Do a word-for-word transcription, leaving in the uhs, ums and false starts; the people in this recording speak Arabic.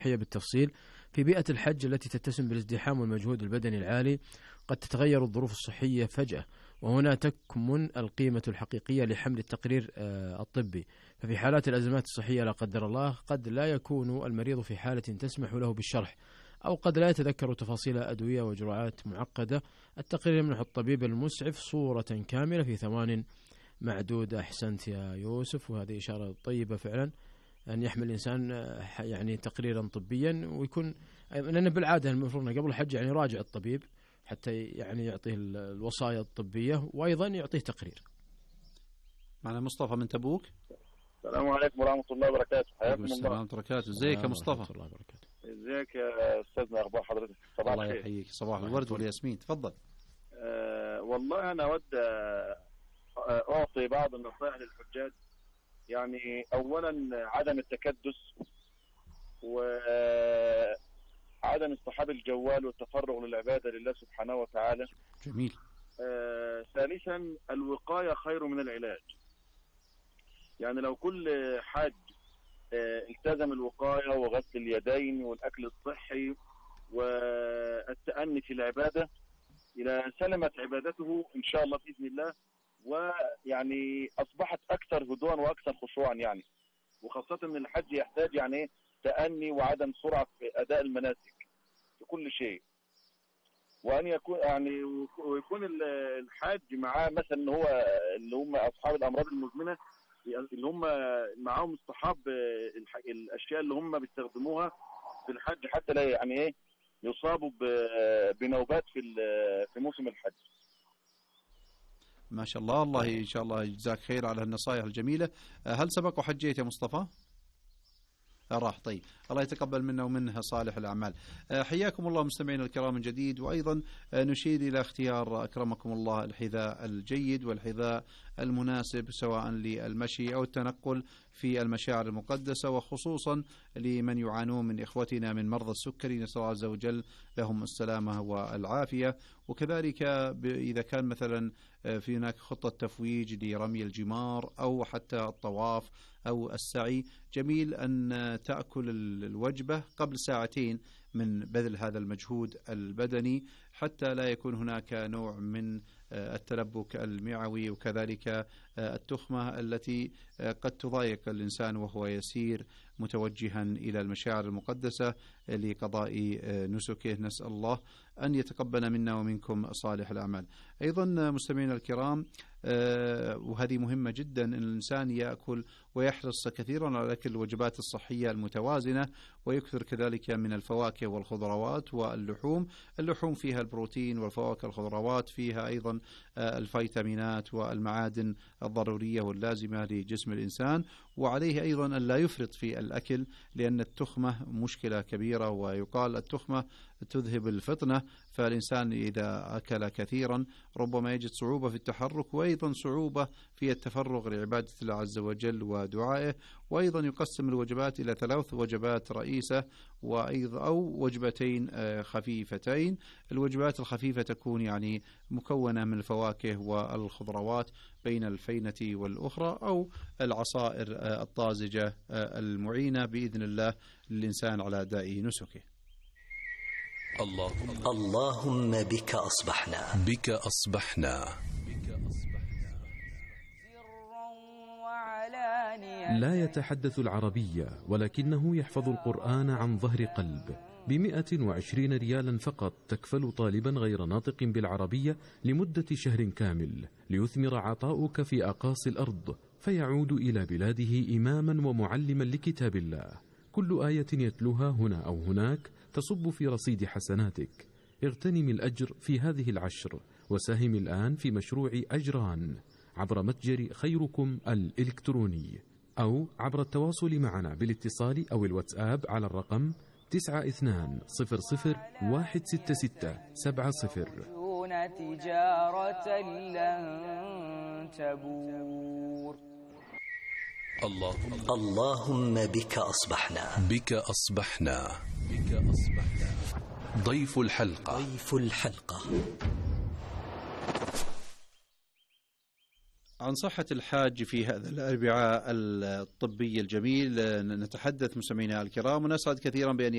بالتفصيل. في بيئة الحج التي تتسم بالازدحام والمجهود البدني العالي قد تتغير الظروف الصحية فجأة، وهنا تكمن القيمة الحقيقية لحمل التقرير الطبي. ففي حالات الأزمات الصحية لا قدر الله قد لا يكون المريض في حالة تسمح له بالشرح، أو قد لا يتذكر تفاصيل أدوية وجرعات معقدة. التقرير يمنح الطبيب المسعف صورة كاملة في ثوان معدودة. أحسنت يا يوسف، وهذه إشارة طيبة فعلا أن يحمل الإنسان يعني تقريرا طبيا، ويكون لأن بالعادة المفروض قبل الحج يعني يراجع الطبيب حتى يعني يعطيه الوصايا الطبية وأيضا يعطيه تقرير. معنا مصطفى من تبوك. السلام عليكم ورحمة الله وبركاته. حياكم الله. السلام وبركاته. ازيك يا مصطفى؟ الله وبركاته. ازيك يا أستاذنا، أخبار حضرتك؟ صباح الخير. الله يحييك. صباح الورد والياسمين. تفضل. أه والله أنا أود أعطي بعض النصائح للحجاج. يعني أولا عدم التكدس، وعدم اصطحاب الجوال والتفرغ للعبادة لله سبحانه وتعالى. جميل. آه ثالثا الوقاية خير من العلاج. يعني لو كل حاج آه التزم الوقاية وغسل اليدين والأكل الصحي والتأني في العبادة، إلى سلمت عبادته إن شاء الله بإذن الله، ويعني أصبحت أكثر هدوءا وأكثر خشوعا يعني. وخاصة أن الحج يحتاج يعني تأني وعدم سرعة في أداء المناسك في كل شيء، وأن يكون يعني ويكون الحاج معاه مثلا هو اللي هم أصحاب الأمراض المزمنة اللي هم معاهم اصطحاب الأشياء اللي هم بيستخدموها في الحج حتى لا يعني إيه يصابوا بنوبات في في موسم الحج. ما شاء الله. الله إن شاء الله يجزاك خير على النصائح الجميلة. هل سبق وحجيت يا مصطفى؟ راح. طيب، الله يتقبل منا ومنها صالح الأعمال. حياكم الله مستمعين الكرام من جديد، وأيضا نشير إلى اختيار أكرمكم الله الحذاء الجيد والحذاء المناسب سواء للمشي أو التنقل في المشاعر المقدسة، وخصوصا لمن يعانون من إخوتنا من مرضى السكري، نسأل الله عز وجل لهم السلامة والعافية. وكذلك إذا كان مثلا في هناك خطة تفويج لرمي الجمار أو حتى الطواف أو السعي، جميل أن تأكل الوجبة قبل ساعتين من بذل هذا المجهود البدني حتى لا يكون هناك نوع من التلبك المعوي، وكذلك التخمة التي قد تضايق الإنسان وهو يسير متوجها إلى المشاعر المقدسة لقضاء نسكه. نسأل الله أن يتقبل منا ومنكم صالح الأعمال. أيضا مستمعينا الكرام، وهذه مهمة جدا، أن الإنسان يأكل ويحرص كثيرا على أكل الوجبات الصحية المتوازنة، ويكثر كذلك من الفواكه والخضروات واللحوم. اللحوم فيها البروتين، والفواكه الخضروات فيها أيضا الفيتامينات والمعادن الضرورية واللازمة لجسم الإنسان. وعليه أيضا أن لا يفرط في الأكل، لأن التخمة مشكلة كبيرة، ويقال التخمة تذهب الفطنة، فالإنسان إذا أكل كثيرا ربما يجد صعوبة في التحرك، وأيضا صعوبة في التفرغ لعبادة الله عز وجل ودعائه. وأيضا يقسم الوجبات إلى ثلاث وجبات رئيسة وأيضا أو وجبتين خفيفتين. الوجبات الخفيفة تكون يعني مكونة من الفواكه والخضروات بين الفينة والأخرى، أو العصائر الطازجة المعينة بإذن الله للإنسان على أداء نسكه. اللهم اللهم بك أصبحنا بك أصبحنا لا يتحدث العربية ولكنه يحفظ القرآن عن ظهر قلب. بمئة وعشرين ريالا فقط تكفل طالبا غير ناطق بالعربية لمدة شهر كامل، ليثمر عطاؤك في أقاصي الأرض، فيعود إلى بلاده إماما ومعلما لكتاب الله. كل آية يتلوها هنا أو هناك تصب في رصيد حسناتك. اغتنم الأجر في هذه العشر، وساهم الآن في مشروع أجران عبر متجر خيركم الإلكتروني، أو عبر التواصل معنا بالاتصال أو الواتساب على الرقم تسعة اثنان صفر صفر واحد ستة ستة سبعة صفر. تجارة لن تبور. اللهم اللهم بك أصبحنا بك أصبحنا بك أصبحنا. ضيف الحلقة ضيف الحلقة. عن صحة الحاج في هذا الأربعاء الطبي الجميل نتحدث مستمعينا الكرام، ونسعد كثيرا بأن